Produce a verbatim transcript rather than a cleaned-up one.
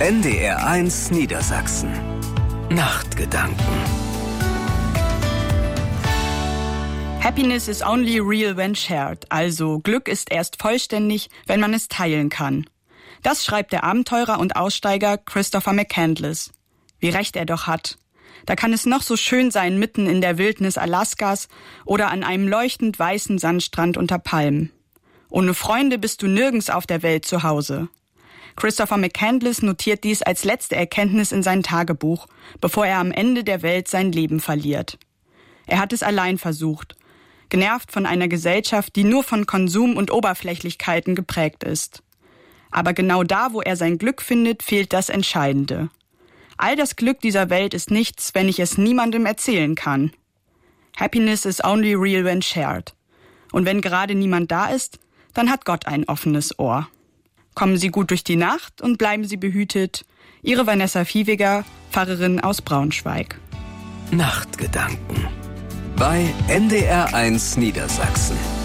N D R eins Niedersachsen. Nachtgedanken. Happiness is only real when shared. Also Glück ist erst vollständig, wenn man es teilen kann. Das schreibt der Abenteurer und Aussteiger Christopher McCandless. Wie recht er doch hat. Da kann es noch so schön sein mitten in der Wildnis Alaskas oder an einem leuchtend weißen Sandstrand unter Palmen. Ohne Freunde bist du nirgends auf der Welt zu Hause. Christopher McCandless notiert dies als letzte Erkenntnis in sein Tagebuch, bevor er am Ende der Welt sein Leben verliert. Er hat es allein versucht, genervt von einer Gesellschaft, die nur von Konsum und Oberflächlichkeiten geprägt ist. Aber genau da, wo er sein Glück findet, fehlt das Entscheidende. All das Glück dieser Welt ist nichts, wenn ich es niemandem erzählen kann. Happiness is only real when shared. Und wenn gerade niemand da ist, dann hat Gott ein offenes Ohr. Kommen Sie gut durch die Nacht und bleiben Sie behütet. Ihre Vanessa Viehweger, Pfarrerin aus Braunschweig. Nachtgedanken bei N D R eins Niedersachsen.